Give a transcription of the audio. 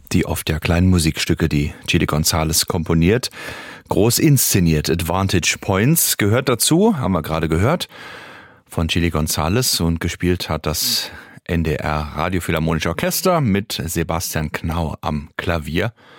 die oft ja kleinen Musikstücke, die Chili González komponiert, groß inszeniert. Advantage Points gehört dazu, haben wir gerade gehört, von Chili González, und gespielt hat das NDR Radiophilharmonische Orchester mit Sebastian Knau am Klavier.